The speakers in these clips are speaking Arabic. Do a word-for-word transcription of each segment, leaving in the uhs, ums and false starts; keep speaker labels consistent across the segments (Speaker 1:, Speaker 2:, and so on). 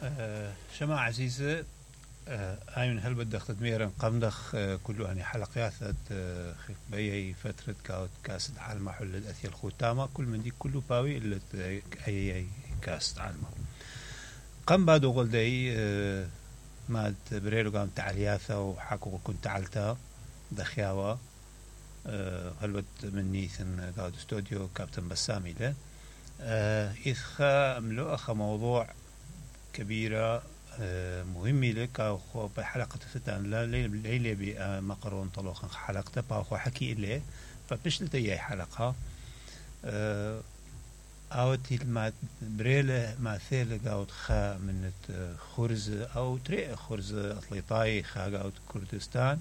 Speaker 1: آه شماعة عزيزة، آه آيون هل بدك تدميرا قمدخ آه كله يعني حلقات آه بأي فترة كاوت كاس العالم حل الأثير الختامة كل من دي كله باوي إلا أي أي كاس العالم قم بعد غلدي آه ما بريلو قام تعلياثا وحكوا كنت تعلتا دخياوة آه هل بد مني ثن قاعد استوديو كابتن بسامي له آه إذا ملو أخ موضوع كبيرة آه مهمة لك أو بحلقة فتان لا ليلة بمقرون طلوخ حلقة باخو حكي إليه فبشلت أي حلقة آه أوتي ما بريلة ما ثيل قاود خا من خرز أو تري خرز أطليطاي خا قاود كردستان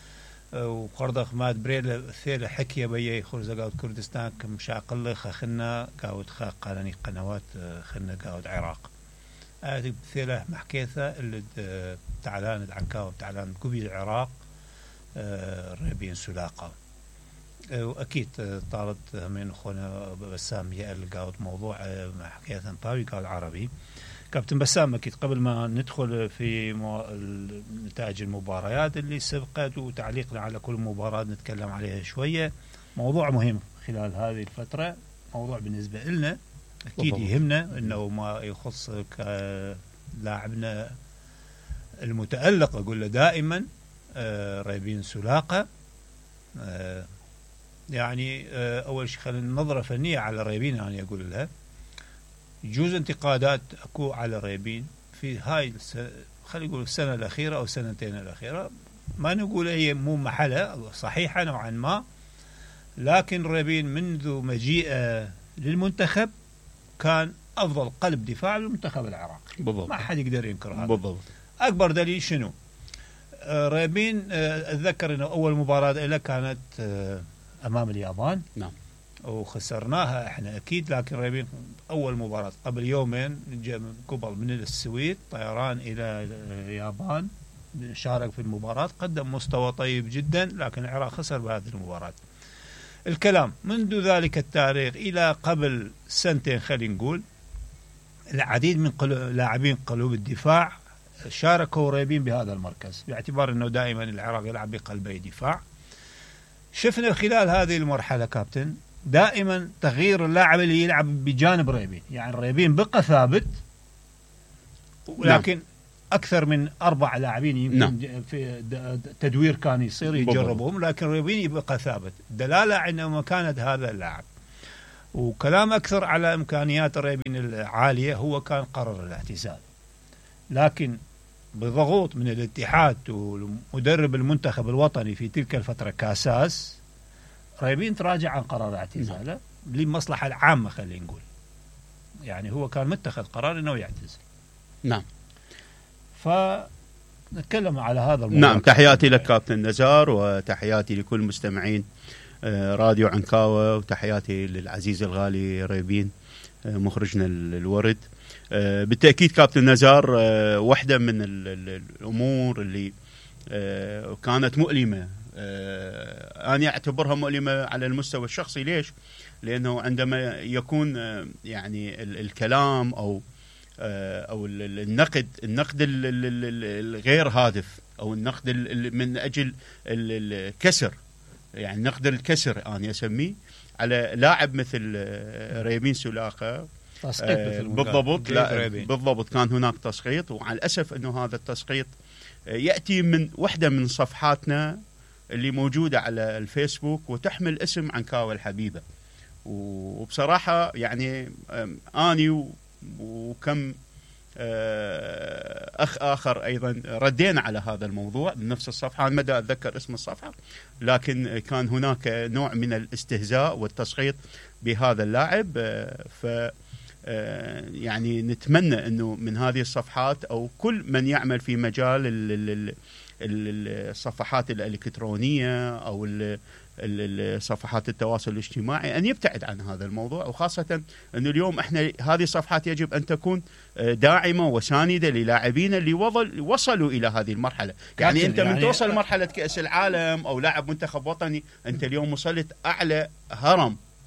Speaker 1: وقرضخ مات بريل ثيل حكي بيي خرز قاود كردستان كم شاقل خا خنا قاود خا قالني قنوات خنا قاود عراق هذه ثيله محكيثة اللي تعلان عن كاو تعلان قبيل العراق ربين سلاقة وأكيد طالت من أخونا بسام يقل قاود موضوع محكيثا باوي قاود عربي كابتن بسام أكيد قبل ما ندخل في نتائج المباريات اللي سبقت وتعليقنا على كل مباراة نتكلم عليها شوية موضوع مهم خلال هذه الفترة موضوع بالنسبة لنا أكيد يهمنا إنه ما يخص لاعبنا المتألق أقول له دائما آه ريبين سلاقة آه يعني آه أول شيء خلينا نظرة فنية على ريبين أنا يعني أقول لها يجوز انتقادات أكو على ريبين في هاي خلينا نقول السنة الأخيرة أو السنتين الأخيرة ما نقول هي مو محلة صحيحة نوعا ما لكن ريبين منذ مجيئه للمنتخب كان أفضل قلب دفاع للمنتخب العراقي بالضبط. ما حد يقدر ينكر هذا بالضبط. أكبر دليل شنو آه ريبين آه أتذكر أنه أول مباراة له كانت آه أمام اليابان
Speaker 2: نعم
Speaker 1: وخسرناها إحنا أكيد لكن ريبين أول مباراة قبل يومين جاء قبل من السويد طيران إلى اليابان شارك في المباراة قدم مستوى طيب جدا لكن العراق خسر بهذه المباراة الكلام منذ ذلك التاريخ إلى قبل سنتين خلينا نقول العديد من لاعبين قلوب الدفاع شاركوا ريبين بهذا المركز باعتبار أنه دائما العراق يلعب بقلبي دفاع شفنا خلال هذه المرحلة كابتن دائما تغيير اللاعب اللي يلعب بجانب ريبين يعني ريبين بقى ثابت ولكن نعم. أكثر من أربع لاعبين يمكن نعم. في تدوير كان يصير يجربهم لكن ريبين يبقى ثابت دلالة على مكانة هذا اللاعب وكلام أكثر على إمكانيات ريبين العالية هو كان قرر الاعتزال لكن بضغوط من الاتحاد ومدرب المنتخب الوطني في تلك الفترة كاساس ريبين تراجع عن قرار اعتزاله نعم. للمصلحة العامة خلينا نقول يعني هو كان متخذ قرار أنه يعتزل
Speaker 2: نعم
Speaker 1: فنتكلم على هذا الموضوع
Speaker 2: نعم تحياتي لك كابتن نزار وتحياتي لكل مستمعين راديو عنكاوة وتحياتي للعزيز الغالي ريبين مخرجنا الورد بالتأكيد كابتن نزار واحدة من الأمور اللي كانت مؤلمة أنا أعتبرها مؤلمة على المستوى الشخصي ليش؟ لأنه عندما يكون يعني الكلام أو أو النقد النقد الغير هادف أو النقد من أجل الكسر يعني نقد الكسر أنا أسميه على لاعب مثل ريبين سلاقة
Speaker 1: آه
Speaker 2: بالضبط لا بالضبط كان هناك تسقيط وعلى الأسف أنه هذا التسقيط يأتي من واحدة من صفحاتنا اللي موجودة على الفيسبوك وتحمل اسم عنكاوة الحبيبة وبصراحة يعني آني وكم أخ آخر أيضا ردينا على هذا الموضوع بنفس الصفحة أنا ما أتذكر اسم الصفحة لكن كان هناك نوع من الاستهزاء والتسقيط بهذا اللاعب ف يعني نتمنى أنه من هذه الصفحات أو كل من يعمل في مجال الصفحات الإلكترونية أو صفحات التواصل الاجتماعي أن يبتعد عن هذا الموضوع وخاصة أنه اليوم إحنا هذه الصفحات يجب أن تكون داعمة وساندة للاعبين اللي وصلوا إلى هذه المرحلة يعني أنت يعني من توصل يعني مرحلة كأس العالم أو لاعب منتخب وطني أنت اليوم وصلت أعلى هرم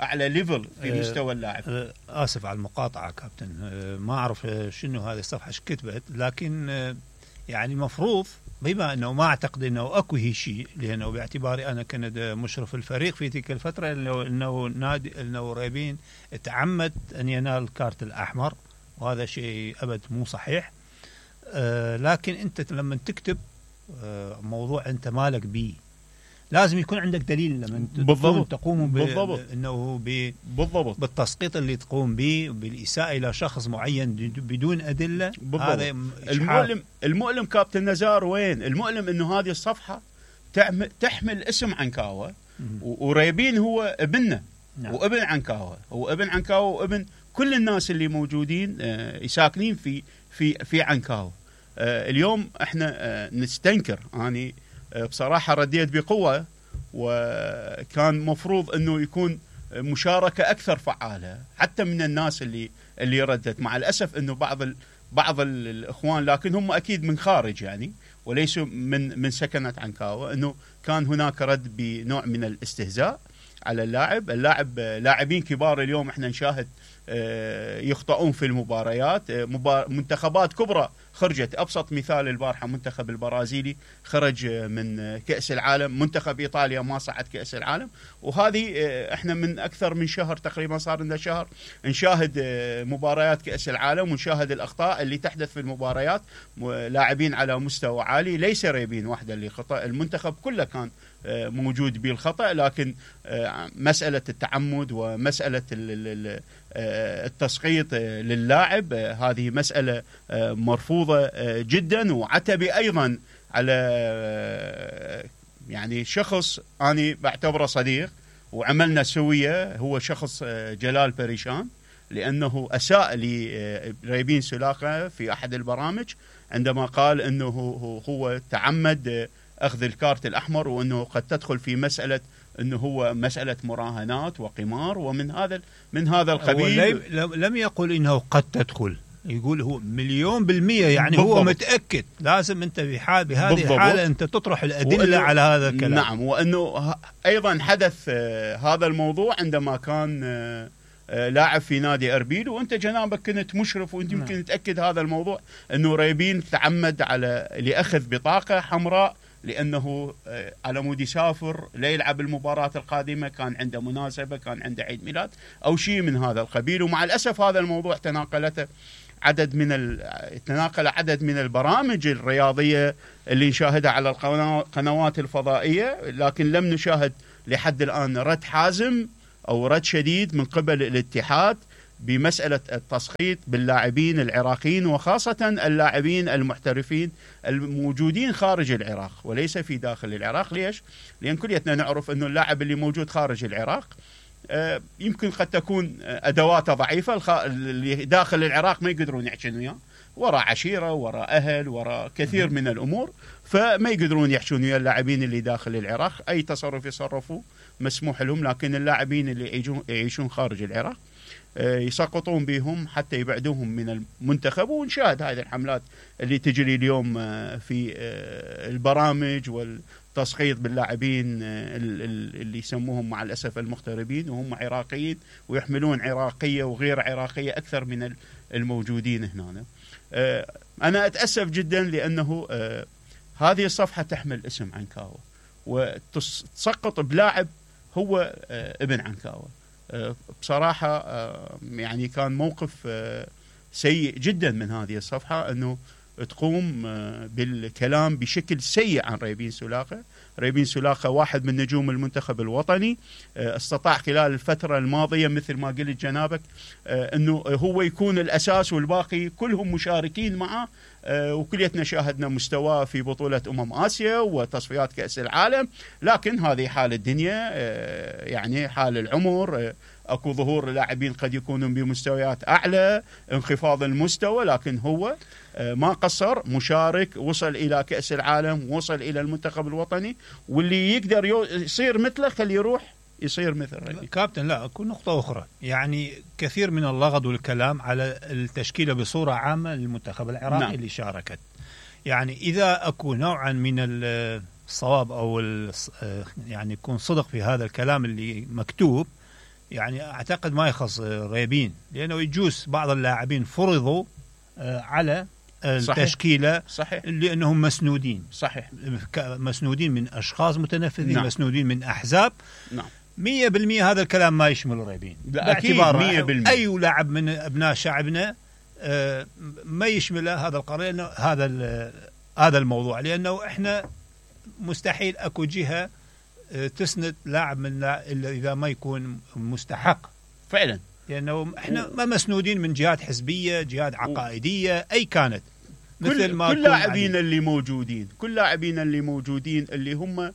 Speaker 2: اعلى ليفل في
Speaker 1: أه
Speaker 2: مستوى اللاعب.
Speaker 1: أه اسف على المقاطعه كابتن، أه ما اعرف شنو هذه الصفحه ايش كتبت، لكن أه يعني مفروض بما انه ما اعتقد انه اكو هي شيء، لانه باعتباري انا كنت مشرف الفريق في تلك الفتره، انه انه نادي انه ريبين تعمد ان ينال الكارت الاحمر، وهذا شيء ابد مو صحيح. أه لكن انت لما تكتب أه موضوع انت مالك بيه لازم يكون عندك دليل لما
Speaker 2: بالضبط
Speaker 1: تقوم ب...
Speaker 2: بالضبط
Speaker 1: انه ب...
Speaker 2: بالضبط
Speaker 1: بالتسقيط اللي تقوم به بالاساءه الى شخص معين بدون ادله.
Speaker 2: بالضبط.
Speaker 1: هذا
Speaker 2: المؤلم المؤلم كابتن نزار وين المؤلم؟ انه هذه الصفحه تعمل تحمل اسم عنكاوه، وريبين هو ابننا. نعم. وابن عنكاوه، هو ابن عنكاوه وابن كل الناس اللي موجودين آه ساكنين في في في عنكاوه. آه اليوم احنا آه نستنكر، اني آه بصراحه رديت بقوه، وكان مفروض انه يكون مشاركه اكثر فعاله حتى من الناس اللي اللي ردت. مع الاسف انه بعض ال بعض الاخوان، لكن هم اكيد من خارج يعني وليسوا من من سكنه عنكاوه، انه كان هناك رد بنوع من الاستهزاء على اللاعب. اللاعب لاعبين كبار اليوم احنا نشاهد يخطئون في المباريات، منتخبات كبرى خرجت. ابسط مثال البارحه منتخب البرازيلي خرج من كاس العالم، منتخب ايطاليا ما صعد كاس العالم. وهذه احنا من اكثر من شهر تقريبا، صار لنا شهر نشاهد مباريات كاس العالم ونشاهد الاخطاء اللي تحدث في المباريات. لاعبين على مستوى عالي، ليس ريبين وحده اللي خطأ، المنتخب كله كان موجود بالخطأ. لكن مسألة التعمد ومسألة التسقيط للاعب هذه مسألة مرفوضة جدا. وعتبي أيضا على يعني شخص أنا بعتبره صديق وعملنا سوية، هو شخص جلال بريشان، لأنه أساء لريبين سولاخة في أحد البرامج عندما قال أنه هو تعمد أخذ الكارت الأحمر، وأنه قد تدخل في مسألة أنه هو مسألة مراهنات وقمار ومن هذا من هذا القبيل.
Speaker 1: لم يقل إنه قد تدخل، يقول هو مليون بالمية يعني بالضبط. هو متأكد. لازم أنت بحال بهذه بالضبط. الحالة أنت تطرح الأدلة على هذا الكلام.
Speaker 2: نعم، وأنه أيضا حدث هذا الموضوع عندما كان لاعب في نادي أربيل، وأنت جنابك كنت مشرف، وأنت يمكن نعم. تأكد هذا الموضوع أنه ريبين تعمد على لأخذ بطاقة حمراء لأنه على مود يسافر ليلعب المباراة القادمة، كان عنده مناسبة، كان عنده عيد ميلاد أو شيء من هذا القبيل. ومع الأسف هذا الموضوع تناقلته عدد من ال... تناقل عدد من البرامج الرياضية اللي نشاهدها على القنوات الفضائية، لكن لم نشاهد لحد الآن رد حازم أو رد شديد من قبل الاتحاد بمسألة التسقيط باللاعبين العراقيين، وخاصة اللاعبين المحترفين الموجودين خارج العراق وليس في داخل العراق. ليش؟ لأن كليتنا نعرف أنه اللاعب اللي موجود خارج العراق يمكن قد تكون أدواته ضعيفة، اللي داخل العراق ما يقدرون يحشون وياه، وراء عشيرة، وراء أهل، وراء كثير من الأمور، فما يقدرون يحشون ويا اللاعبين اللي داخل العراق. أي تصرف يصرفوا مسموح لهم، لكن اللاعبين اللي يعيشون خارج العراق يسقطون بهم حتى يبعدوهم من المنتخب. ونشاهد هذه الحملات اللي تجري اليوم في البرامج والتسقيط باللاعبين اللي يسموهم مع الأسف المغتربين، وهم عراقيين ويحملون عراقية وغير عراقية أكثر من الموجودين هنا. أنا أتأسف جدا لأنه هذه الصفحة تحمل اسم عنكاوة وتسقط بلاعب هو ابن عنكاوة. بصراحة يعني كان موقف سيء جدا من هذه الصفحة أنه تقوم بالكلام بشكل سيء عن ريبين سولاخة. ريبين سولاخة واحد من نجوم المنتخب الوطني، استطاع خلال الفترة الماضية مثل ما قلت جنابك أنه هو يكون الأساس والباقي كلهم مشاركين معه، وكليتنا شاهدنا مستواه في بطولة أمم آسيا وتصفيات كأس العالم. لكن هذه حال الدنيا، يعني حال العمر، أكو ظهور لاعبين قد يكونون بمستويات أعلى، انخفاض المستوى، لكن هو ما قصر، مشارك، وصل إلى كأس العالم، وصل إلى المنتخب الوطني، واللي يقدر يصير مثله خليه يروح يصير مثل
Speaker 1: كابتن. لا، أكو نقطة أخرى، يعني كثير من اللغط والكلام على التشكيلة بصورة عامة للمنتخب العراقي. نعم. اللي شاركت، يعني إذا أكو نوعا من الصواب أو يعني يكون صدق في هذا الكلام اللي مكتوب، يعني اعتقد ما يخص ريبين، لانه يجوز بعض اللاعبين فرضوا على التشكيله
Speaker 2: صحيح.
Speaker 1: لانهم مسنودين
Speaker 2: صحيح
Speaker 1: مسنودين من اشخاص متنفذين. نعم. مسنودين من احزاب.
Speaker 2: نعم
Speaker 1: مية بالمية هذا الكلام ما يشمل ريبين،
Speaker 2: باعتبار
Speaker 1: اي لاعب من ابناء شعبنا ما يشمله هذا القرار، لانه هذا هذا الموضوع، لانه احنا مستحيل اكو جهه تسند لاعب من الا اذا ما يكون مستحق
Speaker 2: فعلا،
Speaker 1: لانه احنا ما مسنودين من جهات حزبيه، جهات عقائديه اي كانت. مثل
Speaker 2: كل
Speaker 1: ما
Speaker 2: كل لاعبين اللي موجودين كل لاعبين اللي موجودين اللي هم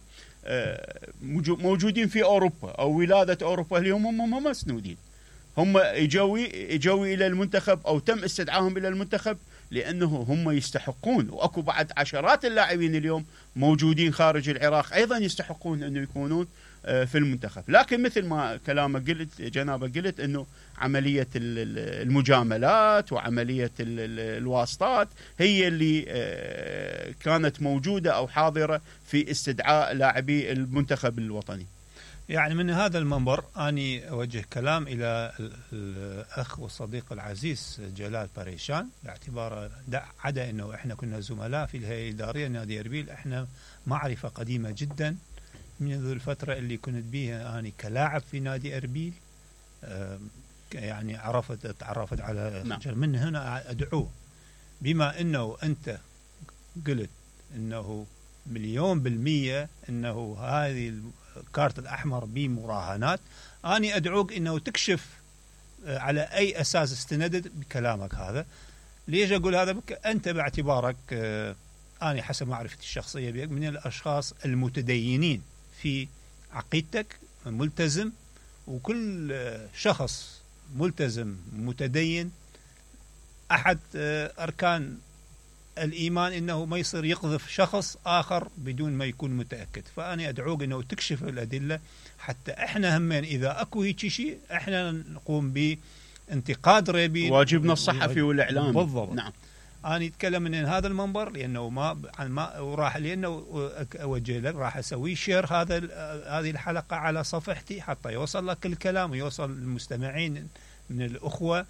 Speaker 2: موجودين في اوروبا او ولاده اوروبا، اللي هم هم مسنودين، هم اجوا اجوا الى المنتخب او تم استدعائهم الى المنتخب لانه هم يستحقون. واكو بعد عشرات اللاعبين اليوم موجودين خارج العراق ايضا يستحقون انه يكونون في المنتخب. لكن مثل ما كلامك قلت جنابك قلت انه عمليه المجاملات وعمليه الواسطات هي اللي كانت موجوده او حاضره في استدعاء لاعبي المنتخب الوطني.
Speaker 1: يعني من هذا المنبر أني أوجه كلام إلى الأخ والصديق العزيز جلال بريشان، باعتبار عدا أنه إحنا كنا زملاء في الهيئة الإدارية نادي أربيل، إحنا معرفة قديمة جدا منذ الفترة اللي كنت بيها أنا كلاعب في نادي أربيل. يعني عرفت تعرفت على
Speaker 2: نعم.
Speaker 1: من هنا أدعوه، بما أنه أنت قلت أنه مليون بالمية أنه هذه الكارت الأحمر بمراهنات، أنا أدعوك أنه تكشف على أي أساس استندت بكلامك هذا. ليش أقول هذا؟ أنت باعتبارك أنا حسب معرفتي الشخصية بك من الأشخاص المتدينين في عقيدتك، ملتزم، وكل شخص ملتزم متدين أحد أركان الإيمان إنه ما يصير يقذف شخص آخر بدون ما يكون متأكد. فأنا أدعوك إنه تكشف الأدلة حتى إحنا همين إذا أكو هيك شيء إحنا نقوم بانتقاد ريبين،
Speaker 2: واجبنا الصحفي والإعلامي.
Speaker 1: بالضبط.
Speaker 2: نعم.
Speaker 1: أنا أتكلم من هذا المنبر لأنه ما ما وراح لأنه أوجه لك راح أسوي شير هذا هذه الحلقة على صفحتي حتى يوصل لك الكلام ويوصل للمستمعين من الأخوة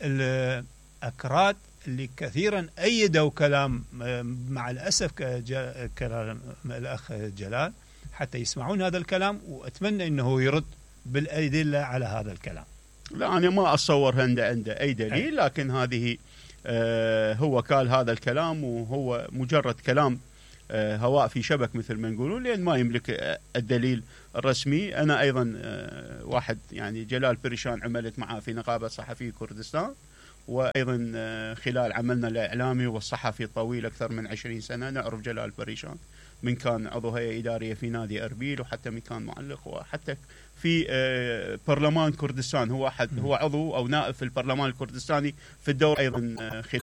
Speaker 1: الأكراد اللي كثيرا أيدوا كلام مع الأسف كلام الأخ جلال حتى يسمعون هذا الكلام، وأتمنى أنه يرد بالأدلة على هذا الكلام.
Speaker 2: لا أنا ما أتصور عنده عنده أي دليل، لكن هذه آه هو قال هذا الكلام وهو مجرد كلام آه هواء في شبك مثل ما نقولون، لأن ما يملك آه الدليل الرسمي. أنا أيضا آه واحد يعني جلال بريشان عملت معه في نقابة صحفي كردستان، وأيضا خلال عملنا الإعلامي والصحفي الطويل أكثر من عشرين سنة نعرف جلال بريشان، من كان عضو هيئة إدارية في نادي أربيل، وحتى من كان معلق، وحتى في برلمان كردستان هو أحد هو عضو أو نائب في البرلمان الكردستاني في الدور أيضا خلال